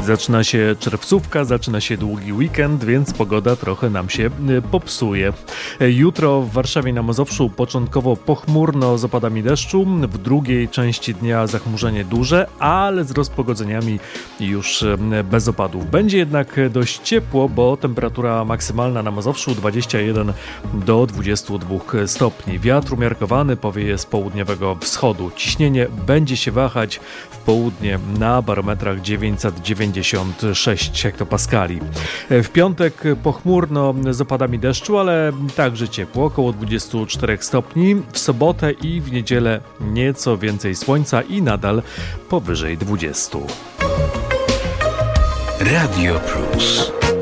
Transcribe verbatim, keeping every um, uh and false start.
Zaczyna się czerwcówka, zaczyna się długi weekend, więc pogoda trochę nam się popsuje. Jutro w Warszawie i na Mazowszu początkowo pochmurno z opadami deszczu, w drugiej części dnia zachmurzenie duże, ale z rozpogodzeniami już bez opadów. Będzie jednak dość ciepło, bo temperatura maksymalna na Mazowszu dwadzieścia jeden do dwudziestu dwóch stopni. Wiatr umiarkowany powieje z południowego wschodu. Ciśnienie będzie się wahać w południe na barometrach dziewięćset dziewięćdziesiąt sześć hektopaskali. W piątek pochmurno z opadami deszczu, ale także ciepło, około dwudziestu czterech stopni. W sobotę i w niedzielę nieco więcej słońca i nadal powyżej dwudziestu. Radio Plus.